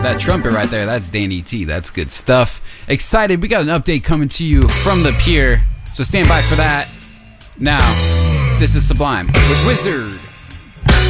That trumpet right there, that's Danny T. That's good stuff. Excited, we got an update coming to you from the pier, so stand by for that. Now, this is Sublime with Wizard.